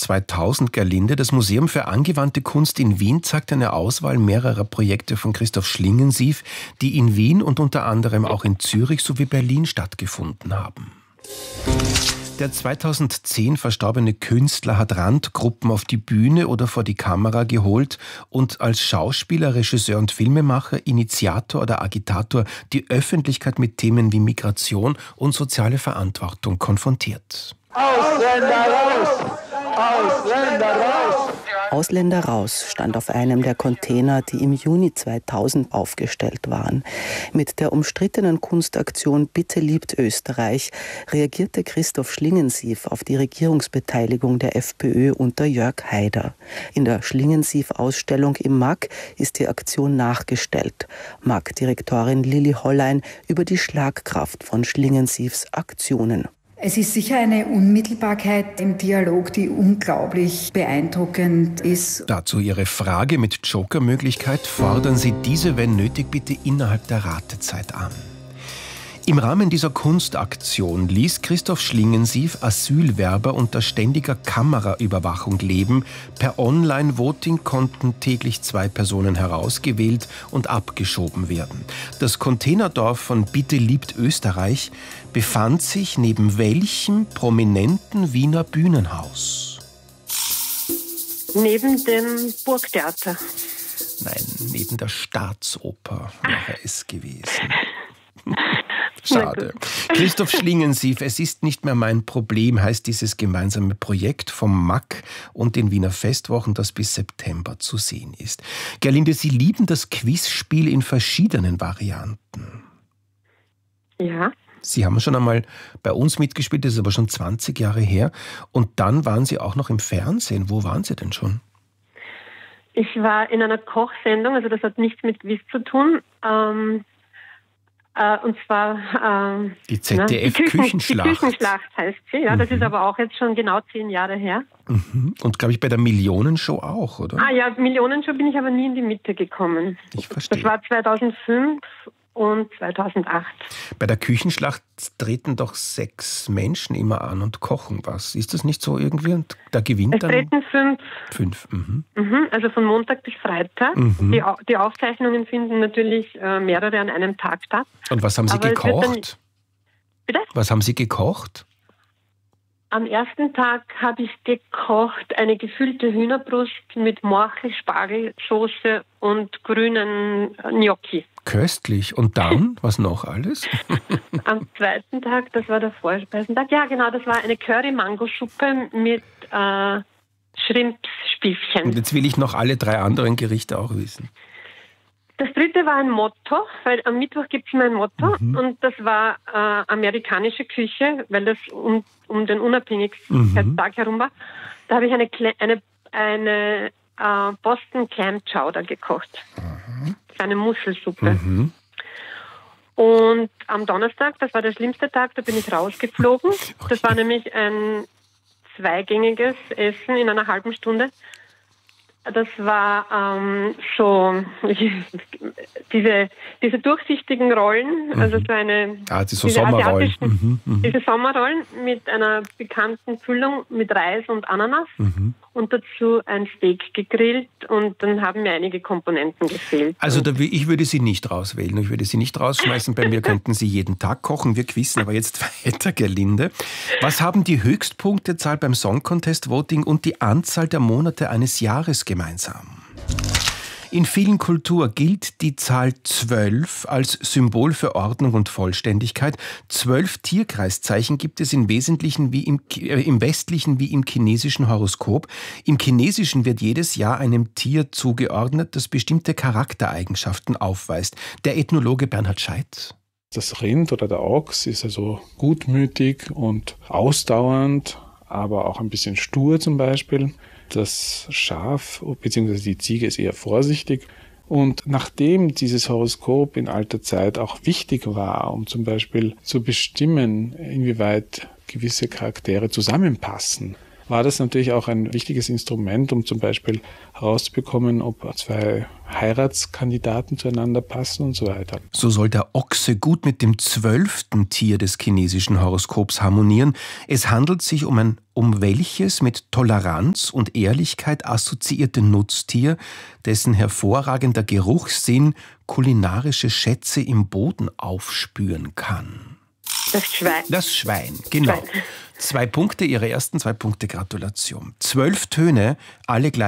2000, Gerlinde. Das Museum für angewandte Kunst in Wien zeigt eine Auswahl mehrerer Projekte von Christoph Schlingensief, die in Wien und unter anderem auch in Zürich sowie Berlin stattgefunden haben. Der 2010 verstorbene Künstler hat Randgruppen auf die Bühne oder vor die Kamera geholt und als Schauspieler, Regisseur und Filmemacher, Initiator oder Agitator die Öffentlichkeit mit Themen wie Migration und soziale Verantwortung konfrontiert. Ausländer raus! Ausländer raus! Ausländer raus stand auf einem der Container, die im Juni 2000 aufgestellt waren. Mit der umstrittenen Kunstaktion Bitte liebt Österreich reagierte Christoph Schlingensief auf die Regierungsbeteiligung der FPÖ unter Jörg Haider. In der Schlingensief-Ausstellung im MAK ist die Aktion nachgestellt. MAK-Direktorin Lilly Hollein über die Schlagkraft von Schlingensiefs Aktionen. Es ist sicher eine Unmittelbarkeit im Dialog, die unglaublich beeindruckend ist. Dazu Ihre Frage mit Joker-Möglichkeit. Fordern Sie diese, wenn nötig, bitte innerhalb der Ratezeit an. Im Rahmen dieser Kunstaktion ließ Christoph Schlingensief Asylwerber unter ständiger Kameraüberwachung leben. Per Online-Voting konnten täglich 2 Personen herausgewählt und abgeschoben werden. Das Containerdorf von Bitte liebt Österreich befand sich neben welchem prominenten Wiener Bühnenhaus? Neben dem Burgtheater. Nein, neben der Staatsoper wäre es gewesen. Schade. Christoph Schlingensief, es ist nicht mehr mein Problem, heißt dieses gemeinsame Projekt vom MAK und den Wiener Festwochen, das bis September zu sehen ist. Gerlinde, Sie lieben das Quizspiel in verschiedenen Varianten. Ja. Sie haben schon einmal bei uns mitgespielt, das ist aber schon 20 Jahre her. Und dann waren Sie auch noch im Fernsehen. Wo waren Sie denn schon? Ich war in einer Kochsendung, also das hat nichts mit Quiz zu tun. Und zwar die ZDF-Küchenschlacht. Die Küchenschlacht heißt sie, ja. Das ist aber auch jetzt schon genau 10 Jahre her. Und glaube ich bei der Millionenshow auch, oder? Ah ja, Millionenshow bin ich aber nie in die Mitte gekommen. Ich verstehe. Das war 2005 und 2008. Bei der Küchenschlacht treten doch 6 Menschen immer an und kochen was. Ist das nicht so irgendwie? Und da gewinnt dann... Es treten 5. 5, Also von Montag bis Freitag. Die Aufzeichnungen finden natürlich mehrere an einem Tag statt. Und was haben Sie gekocht? Bitte? Was haben Sie gekocht? Am ersten Tag habe ich gekocht eine gefüllte Hühnerbrust mit Morchel, Spargelsoße und grünen Gnocchi. Köstlich. Und dann? Was noch alles? Am zweiten Tag, das war der Vorspeisentag, ja genau, das war eine Curry-Mango-Suppe mit Shrimp-Spießchen. Und jetzt will ich noch alle 3 anderen Gerichte auch wissen. Das dritte war ein Motto, weil am Mittwoch gibt es immer ein Motto und das war amerikanische Küche, weil das um den Unabhängigkeitstag herum war. Da habe ich eine Boston Clam Chowder gekocht. Eine Muschelsuppe. Und am Donnerstag, das war der schlimmste Tag, da bin ich rausgeflogen. Okay. Das war nämlich ein 2-gängiges Essen in einer halben Stunde. Das war so diese durchsichtigen Rollen, also so eine diese Sommerrollen. Diese Sommerrollen mit einer bekannten Füllung mit Reis und Ananas und dazu ein Steak gegrillt und dann haben mir einige Komponenten gefehlt. Also ich würde Sie nicht rauswählen, ich würde Sie nicht rausschmeißen. Bei mir könnten Sie jeden Tag kochen, wir quizzen, aber jetzt weiter, Gerlinde. Was haben die Höchstpunktezahl beim Song Contest Voting und die Anzahl der Monate eines Jahres gemeinsam? In vielen Kulturen gilt die Zahl 12 als Symbol für Ordnung und Vollständigkeit. 12 Tierkreiszeichen gibt es im Wesentlichen wie im westlichen wie im chinesischen Horoskop. Im Chinesischen wird jedes Jahr einem Tier zugeordnet, das bestimmte Charaktereigenschaften aufweist. Der Ethnologe Bernhard Scheidt. Das Rind oder der Ochs ist also gutmütig und ausdauernd, aber auch ein bisschen stur zum Beispiel. Das Schaf bzw. die Ziege ist eher vorsichtig. Und nachdem dieses Horoskop in alter Zeit auch wichtig war, um zum Beispiel zu bestimmen, inwieweit gewisse Charaktere zusammenpassen, war das natürlich auch ein wichtiges Instrument, um zum Beispiel herauszubekommen, ob 2 Heiratskandidaten zueinander passen und so weiter. So soll der Ochse gut mit dem 12. Tier des chinesischen Horoskops harmonieren. Es handelt sich um ein um welches mit Toleranz und Ehrlichkeit assoziierte Nutztier, dessen hervorragender Geruchssinn kulinarische Schätze im Boden aufspüren kann? Das Schwein. Das Schwein, genau. 2 Punkte, Ihre ersten 2 Punkte, Gratulation. 12 Töne, alle gleich